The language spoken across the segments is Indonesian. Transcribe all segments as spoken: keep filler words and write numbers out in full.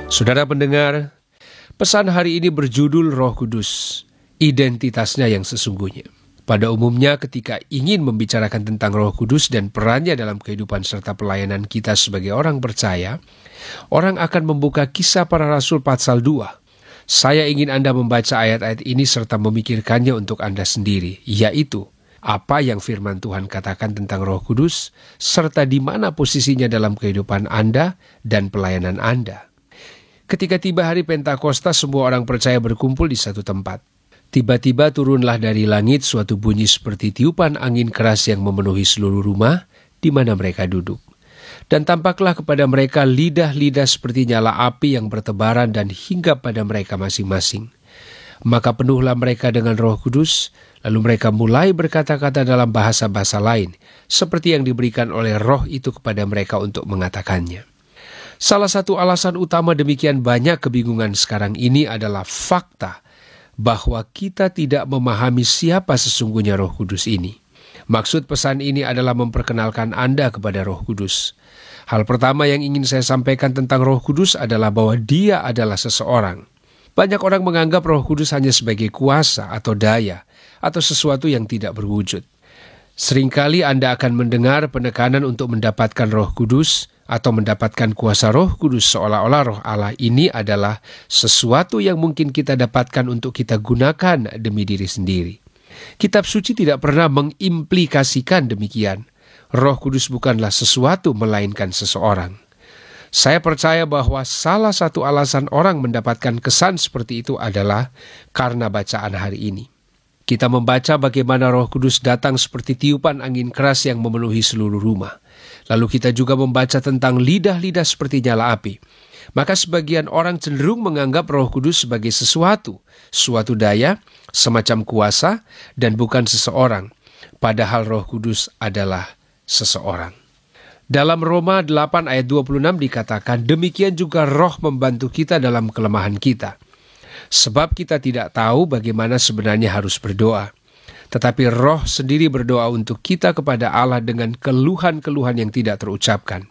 Saudara pendengar, pesan hari ini berjudul Roh Kudus, identitasnya yang sesungguhnya. Pada umumnya ketika ingin membicarakan tentang Roh Kudus dan perannya dalam kehidupan serta pelayanan kita sebagai orang percaya, orang akan membuka Kisah Para Rasul pasal dua. Saya ingin Anda membaca ayat-ayat ini serta memikirkannya untuk Anda sendiri, yaitu apa yang firman Tuhan katakan tentang Roh Kudus, serta di mana posisinya dalam kehidupan Anda dan pelayanan Anda. Ketika tiba hari Pentakosta, semua orang percaya berkumpul di satu tempat. Tiba-tiba turunlah dari langit suatu bunyi seperti tiupan angin keras yang memenuhi seluruh rumah di mana mereka duduk. Dan tampaklah kepada mereka lidah-lidah seperti nyala api yang bertebaran dan hinggap pada mereka masing-masing. Maka penuhlah mereka dengan Roh Kudus, lalu mereka mulai berkata-kata dalam bahasa-bahasa lain, seperti yang diberikan oleh Roh itu kepada mereka untuk mengatakannya. Salah satu alasan utama demikian banyak kebingungan sekarang ini adalah fakta bahwa kita tidak memahami siapa sesungguhnya Roh Kudus ini. Maksud pesan ini adalah memperkenalkan Anda kepada Roh Kudus. Hal pertama yang ingin saya sampaikan tentang Roh Kudus adalah bahwa Dia adalah seseorang. Banyak orang menganggap Roh Kudus hanya sebagai kuasa atau daya, atau sesuatu yang tidak berwujud. Seringkali Anda akan mendengar penekanan untuk mendapatkan Roh Kudus, atau mendapatkan kuasa Roh Kudus seolah-olah Roh Allah ini adalah sesuatu yang mungkin kita dapatkan untuk kita gunakan demi diri sendiri. Kitab suci tidak pernah mengimplikasikan demikian. Roh Kudus bukanlah sesuatu melainkan seseorang. Saya percaya bahwa salah satu alasan orang mendapatkan kesan seperti itu adalah karena bacaan hari ini. Kita membaca bagaimana Roh Kudus datang seperti tiupan angin keras yang memenuhi seluruh rumah. Lalu kita juga membaca tentang lidah-lidah seperti nyala api. Maka sebagian orang cenderung menganggap Roh Kudus sebagai sesuatu, suatu daya, semacam kuasa, dan bukan seseorang. Padahal Roh Kudus adalah seseorang. Dalam Roma delapan ayat dua puluh enam dikatakan, demikian juga Roh membantu kita dalam kelemahan kita. Sebab kita tidak tahu bagaimana sebenarnya harus berdoa. Tetapi Roh sendiri berdoa untuk kita kepada Allah dengan keluhan-keluhan yang tidak terucapkan.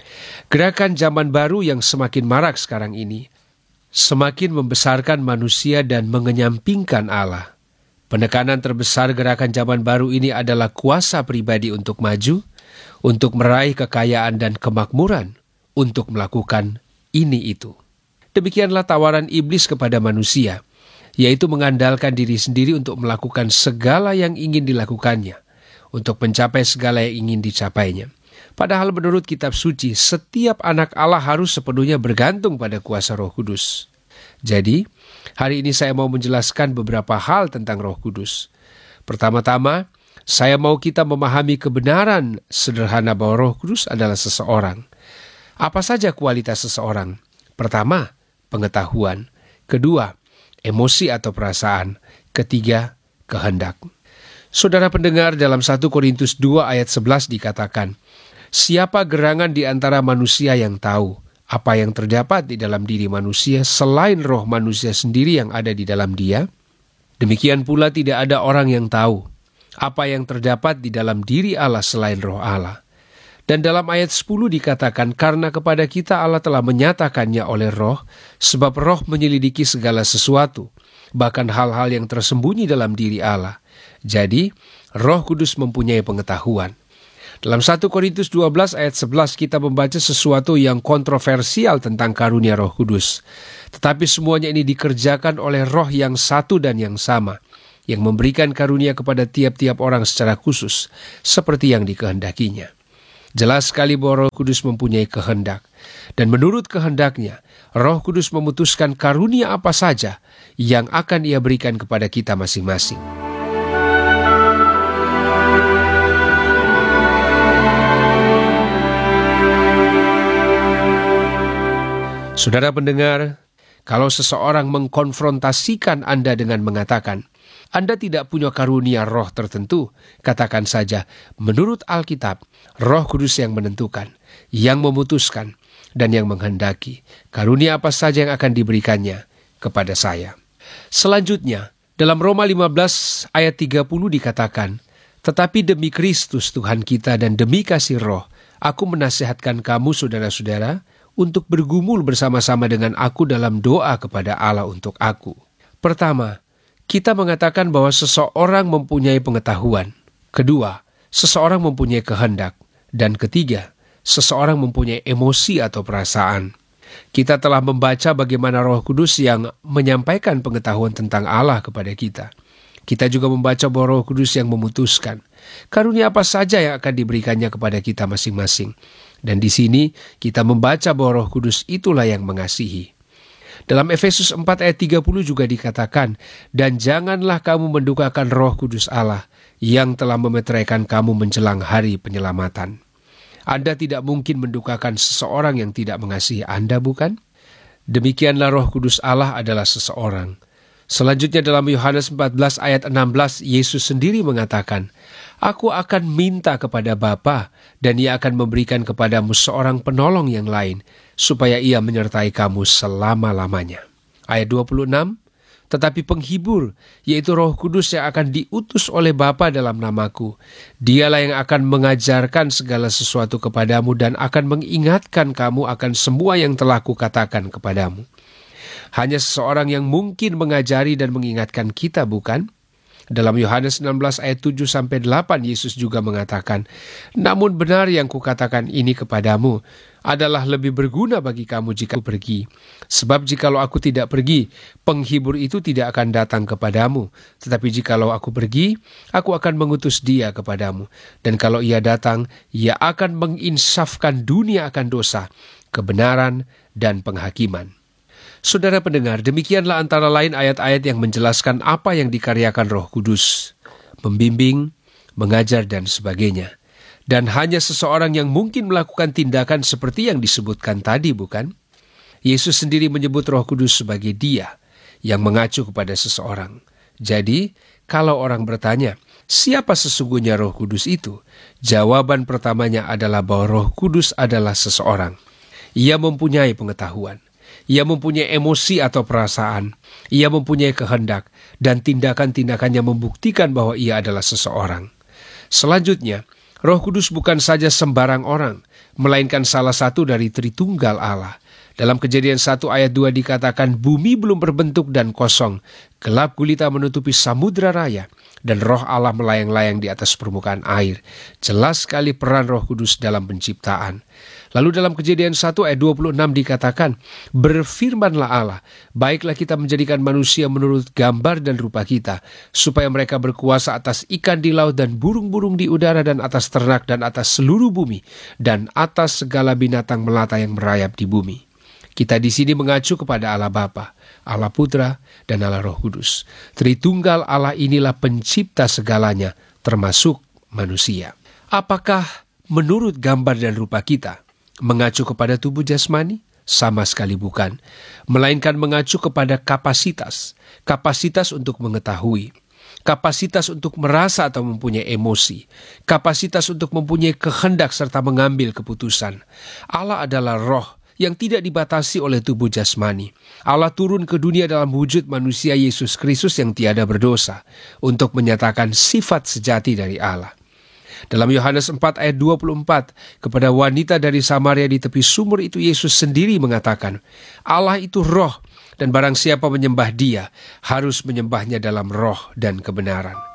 Gerakan zaman baru yang semakin marak sekarang ini, semakin membesarkan manusia dan mengenyampingkan Allah. Penekanan terbesar gerakan zaman baru ini adalah kuasa pribadi untuk maju, untuk meraih kekayaan dan kemakmuran, untuk melakukan ini itu. Demikianlah tawaran iblis kepada manusia, yaitu mengandalkan diri sendiri untuk melakukan segala yang ingin dilakukannya, untuk mencapai segala yang ingin dicapainya. Padahal menurut kitab suci, setiap anak Allah harus sepenuhnya bergantung pada kuasa Roh Kudus. Jadi, hari ini saya mau menjelaskan beberapa hal tentang Roh Kudus. Pertama-tama, saya mau kita memahami kebenaran sederhana bahwa Roh Kudus adalah seseorang. Apa saja kualitas seseorang? Pertama, pengetahuan. Kedua, emosi atau perasaan. Ketiga, kehendak. Saudara pendengar, dalam satu Korintus dua ayat sebelas dikatakan, siapa gerangan di antara manusia yang tahu apa yang terdapat di dalam diri manusia selain roh manusia sendiri yang ada di dalam dia? Demikian pula tidak ada orang yang tahu apa yang terdapat di dalam diri Allah selain roh Allah. Dan dalam ayat sepuluh dikatakan, karena kepada kita Allah telah menyatakannya oleh roh, sebab roh menyelidiki segala sesuatu, bahkan hal-hal yang tersembunyi dalam diri Allah. Jadi, Roh Kudus mempunyai pengetahuan. Dalam satu Korintus dua belas ayat sebelas kita membaca sesuatu yang kontroversial tentang karunia Roh Kudus. Tetapi semuanya ini dikerjakan oleh roh yang satu dan yang sama, yang memberikan karunia kepada tiap-tiap orang secara khusus, seperti yang dikehendakinya. Jelas sekali bahwa Roh Kudus mempunyai kehendak. Dan menurut kehendaknya, Roh Kudus memutuskan karunia apa saja yang akan Ia berikan kepada kita masing-masing. Saudara pendengar, kalau seseorang mengkonfrontasikan Anda dengan mengatakan, Anda tidak punya karunia roh tertentu, katakan saja, menurut Alkitab, Roh Kudus yang menentukan, yang memutuskan, dan yang menghendaki karunia apa saja yang akan diberikannya kepada saya. Selanjutnya, dalam Roma lima belas ayat tiga puluh dikatakan, tetapi demi Kristus Tuhan kita dan demi kasih roh, aku menasihatkan kamu saudara-saudara, untuk bergumul bersama-sama dengan aku dalam doa kepada Allah untuk aku. Pertama, kita mengatakan bahwa seseorang mempunyai pengetahuan. Kedua, seseorang mempunyai kehendak. Dan ketiga, seseorang mempunyai emosi atau perasaan. Kita telah membaca bagaimana Roh Kudus yang menyampaikan pengetahuan tentang Allah kepada kita. Kita juga membaca bahwa Roh Kudus yang memutuskan karunia apa saja yang akan diberikannya kepada kita masing-masing. Dan di sini kita membaca bahwa Roh Kudus itulah yang mengasihi. Dalam Efesus empat ayat tiga puluh juga dikatakan, dan janganlah kamu mendukakan Roh Kudus Allah yang telah memeteraikan kamu menjelang hari penyelamatan. Anda tidak mungkin mendukakan seseorang yang tidak mengasihi Anda, bukan? Demikianlah Roh Kudus Allah adalah seseorang. Selanjutnya dalam Yohanes empat belas ayat enam belas, Yesus sendiri mengatakan, Aku akan minta kepada Bapa, dan Ia akan memberikan kepadamu seorang penolong yang lain, supaya Ia menyertai kamu selama-lamanya. Ayat dua puluh enam, Tetapi penghibur, yaitu Roh Kudus yang akan diutus oleh Bapa dalam namaku, Dialah yang akan mengajarkan segala sesuatu kepadamu dan akan mengingatkan kamu akan semua yang telah kukatakan kepadamu. Hanya seseorang yang mungkin mengajari dan mengingatkan kita, bukan? Dalam Yohanes enam belas ayat tujuh sampai delapan, Yesus juga mengatakan, Namun benar yang kukatakan ini kepadamu adalah lebih berguna bagi kamu jika aku pergi. Sebab jikalau aku tidak pergi, penghibur itu tidak akan datang kepadamu. Tetapi jikalau aku pergi, aku akan mengutus dia kepadamu. Dan kalau ia datang, ia akan menginsafkan dunia akan dosa, kebenaran, dan penghakiman. Saudara pendengar, demikianlah antara lain ayat-ayat yang menjelaskan apa yang dikaryakan Roh Kudus, membimbing, mengajar, dan sebagainya. Dan hanya seseorang yang mungkin melakukan tindakan seperti yang disebutkan tadi, bukan? Yesus sendiri menyebut Roh Kudus sebagai Dia yang mengacu kepada seseorang. Jadi, kalau orang bertanya, siapa sesungguhnya Roh Kudus itu? Jawaban pertamanya adalah bahwa Roh Kudus adalah seseorang. Ia mempunyai pengetahuan. Ia mempunyai emosi atau perasaan. Ia mempunyai kehendak. Dan tindakan-tindakannya membuktikan bahwa ia adalah seseorang. Selanjutnya, Roh Kudus bukan saja sembarang orang, melainkan salah satu dari Tritunggal Allah. Dalam Kejadian satu ayat dua dikatakan, Bumi belum berbentuk dan kosong. Gelap gulita menutupi samudra raya. Dan Roh Allah melayang-layang di atas permukaan air. Jelas sekali peran Roh Kudus dalam penciptaan. Lalu dalam Kejadian satu ayat dua puluh enam dikatakan, Berfirmanlah Allah, baiklah kita menjadikan manusia menurut gambar dan rupa kita, supaya mereka berkuasa atas ikan di laut dan burung-burung di udara dan atas ternak dan atas seluruh bumi, dan atas segala binatang melata yang merayap di bumi. Kita di sini mengacu kepada Allah Bapa, Allah Putra, dan Allah Roh Kudus. Tritunggal Allah inilah pencipta segalanya, termasuk manusia. Apakah menurut gambar dan rupa kita mengacu kepada tubuh jasmani? Sama sekali bukan. Melainkan mengacu kepada kapasitas. Kapasitas untuk mengetahui. Kapasitas untuk merasa atau mempunyai emosi. Kapasitas untuk mempunyai kehendak serta mengambil keputusan. Allah adalah roh yang tidak dibatasi oleh tubuh jasmani. Allah turun ke dunia dalam wujud manusia Yesus Kristus yang tiada berdosa untuk menyatakan sifat sejati dari Allah. Dalam Yohanes empat ayat dua puluh empat, kepada wanita dari Samaria di tepi sumur itu Yesus sendiri mengatakan, Allah itu roh, dan barang siapa menyembah Dia, harus menyembahnya dalam roh dan kebenaran.